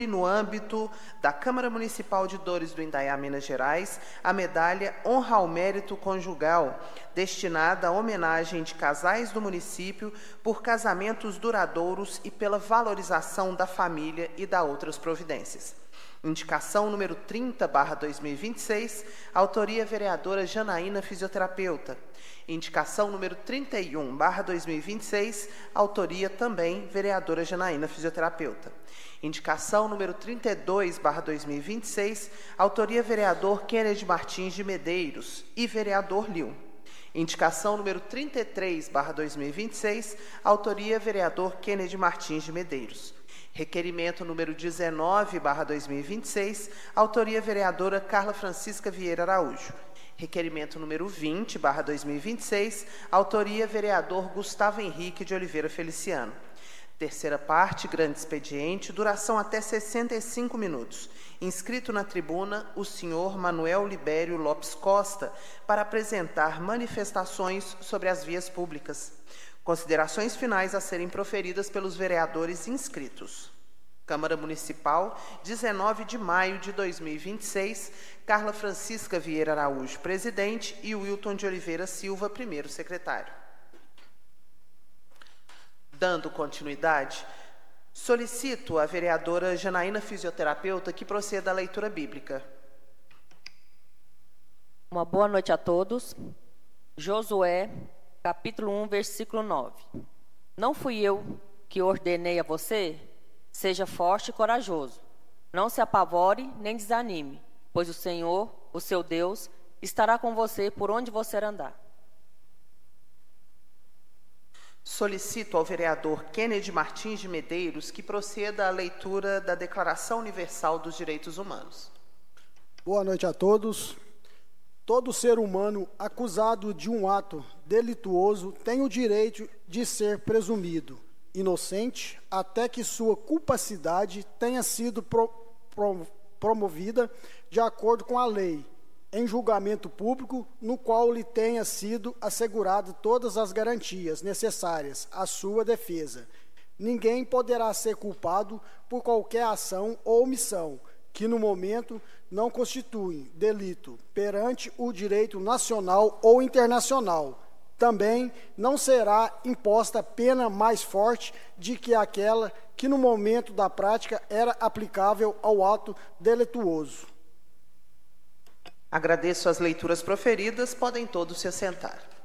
no âmbito da Câmara Municipal de Dores do Indaiá, Minas Gerais, a medalha Honra ao Mérito Conjugal, destinada à homenagem de casais do município por casamentos duradouros e pela valorização da família e da outras providências. Indicação número 30/2026, autoria vereadora Janaína, fisioterapeuta. Indicação número 31/2026, autoria também vereadora Janaína, fisioterapeuta. Indicação número 32/2026, autoria vereador Kennedy Martins de Medeiros e vereador Liu. Indicação número 33/2026, autoria vereador Kennedy Martins de Medeiros. Requerimento número 19/2026, autoria vereadora Carla Francisca Vieira Araújo. Requerimento número 20/2026, autoria vereador Gustavo Henrique de Oliveira Feliciano. Terceira parte, grande expediente, duração até 65 minutos. Inscrito na tribuna, o senhor Manuel Libério Lopes Costa, para apresentar manifestações sobre as vias públicas. Considerações finais a serem proferidas pelos vereadores inscritos. Câmara Municipal, 19 de maio de 2026, Carla Francisca Vieira Araújo, presidente, e Wilton de Oliveira Silva, primeiro secretário. Dando continuidade, solicito a vereadora Janaína, fisioterapeuta, que proceda à leitura bíblica. Uma boa noite a todos. Josué, capítulo 1, versículo 9. Não fui eu que ordenei a você? Seja forte e corajoso. Não se apavore nem desanime, pois o Senhor, o seu Deus, estará com você por onde você andar. Solicito ao vereador Kennedy Martins de Medeiros que proceda à leitura da Declaração Universal dos Direitos Humanos. Boa noite a todos. Todo ser humano acusado de um ato delituoso tem o direito de ser presumido inocente até que sua culpacidade tenha sido promovida de acordo com a lei, em julgamento público, no qual lhe tenha sido assegurado todas as garantias necessárias à sua defesa. Ninguém poderá ser culpado por qualquer ação ou omissão que, no momento, não constituem delito perante o direito nacional ou internacional. Também não será imposta pena mais forte de que aquela que, no momento da prática, era aplicável ao ato delituoso. Agradeço as leituras proferidas, podem todos se assentar.